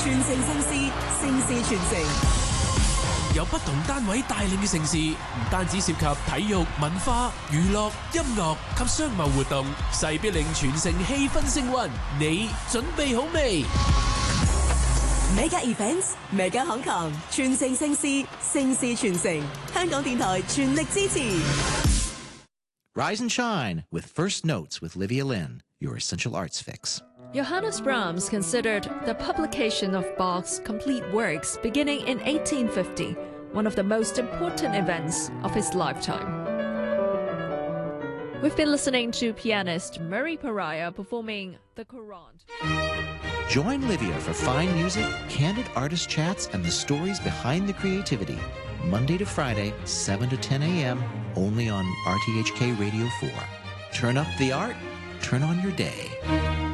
傳承盛事，盛事傳承。 由不同單位帶領嘅盛事，唔單止涉及體育、文化、娛樂、音樂及商貿活動，勢必令全城氣氛升溫。你準備好未？Mega Events Mega Hong Kong 傳承盛事，盛事傳承。香港電台全力支持。 Rise and shine with First Notes with Livia Lynn, your essential arts fix. Johannes Brahms considered the publication of Bach's complete works beginning in 1850 one of the most important events of his lifetime. We've been listening to pianist Murray Pariah performing the Courant. Join Livia for fine music, candid artist chats, and the stories behind the creativity. Monday to Friday, 7 to 10 a.m., only on RTHK Radio 4. Turn up the art, turn on your day.